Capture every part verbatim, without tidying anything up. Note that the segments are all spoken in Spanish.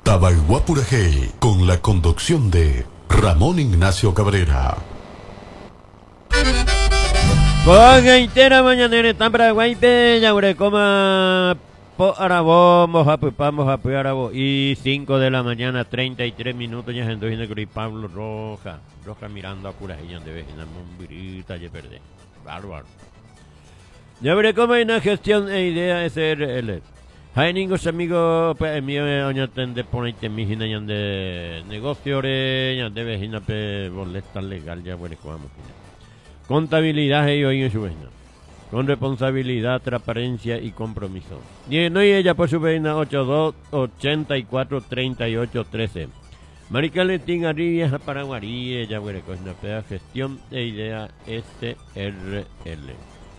Tabaiguapurajey, con la conducción de Ramón Ignacio Cabrera. Con entera mañanera tan Paraguay, Yaurecoma, po arabo, mojapupa, mojapu arabo, y cinco de la mañana, treinta y tres minutos, ya gente viene con Pablo Roja, Roja mirando a pura ella de vecina, monvirita, ya perdé, bárbaro. Yaurecoma hay una gestión e idea S R L. Hay ningún amigo, pues mío, doña tende ponerte mijina ya de negocio, ya de vecina, pe boleta legal, ya Yaurecoma. Contabilidad y hoy en su vecina. Con responsabilidad, transparencia y compromiso. Y no y ella por su vecina ochenta y dos, ochenta y cuatro, treinta y ocho, trece. Maricaletín Arribia, Paraguarí, ella huele con una peda gestión de idea S R L.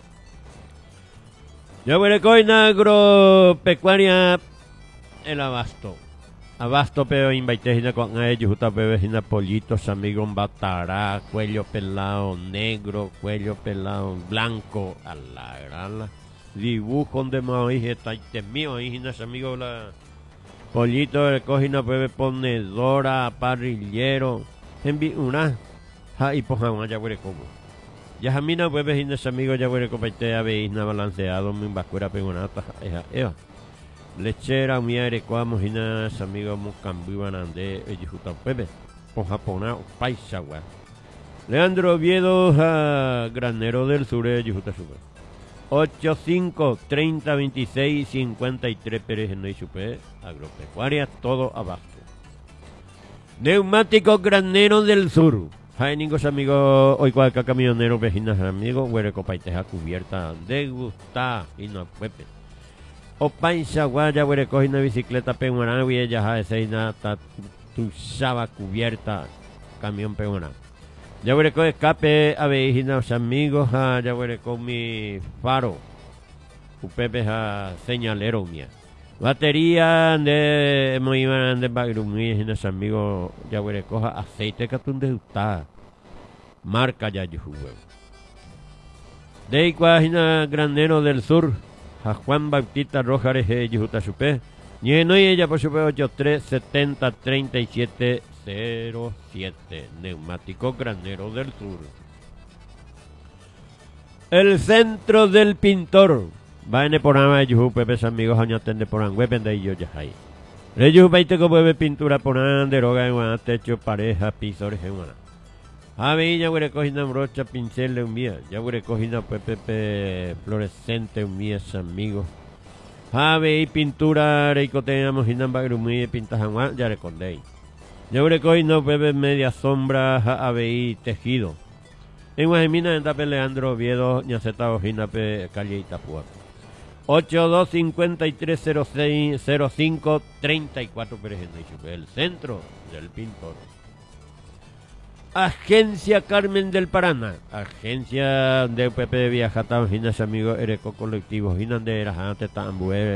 Ya huele con agropecuaria el abasto. Abasto peo invaitejina con ellos, justa bebejina pollitos, amigos batará, cuello pelado negro, cuello pelado blanco, a la gran dibujo de maíz, está mío, hijinas amigos la pollito de cojina bebe ponedora, parrillero, envi una, ja y pojan ya huele como. Ya jamina bebejinas amigos ya huele copaite aveísna balanceado, mi bascura pegonata, ea, ea. Lechera, mi aire, cuamos, hinas, amigos, mocambiban ande, ejijuta, pepe, con japonés, paisa, gua. Leandro Oviedo, ja, granero del sur, ejijuta, super. ochenta y cinco, treinta, veintiséis, cincuenta y tres, Pérez, no y super, agropecuaria, todo abasto. Neumáticos graneros del sur. Hay ningún amigos, hoy cualquier camionero, vecinas, amigos, huele copaiteja cubierta, degusta, y no, pepe. O pancha guaya huele coge una bicicleta peguana y ella ja esa inata tu chava cubierta camión peguana. Ya huele con escape a vecinos amigos ja ya huele con mi faro. Upepe ja señalero mía. Batería de muy de bagrumi vecinos amigos ya huele coja aceite catún de ustada. Marca ya yo juego. De igual granero del sur. A Juan Bautista Rojares de Yujuta Supé. Y no y ella por supe ochenta y tres, setenta, treinta y siete, cero siete. Neumático granero del sur. El centro del pintor. Va en el programa de Yuju, Pepe, amigos, años de por web de ellos ya hay. Le Yuju, veinte como bebe pintura por deroga en una techo, pareja, pisores en una. A ver, ya voy a coger una brocha, pincel de un día. Ya voy a coger una pepe fluorescente un día, amigos. A ver, pintura, reicoteamos y namba grumí, pintas aguas, ya recordé. Ya voy a coger una pepe media sombra, a ver, tejido. En Guajimina, en tape Leandro Oviedo, ñaceta ojina, pe calle Itapúa. ochenta y dos, cincuenta y tres, cero seis, cero cinco, treinta y cuatro, Pérez, el centro del pintor. Agencia Carmen del Paraná, agencia de U P P de Viajata, Ginas amigos, Ereco Colectivo, Ginas de Erajante, Tambué,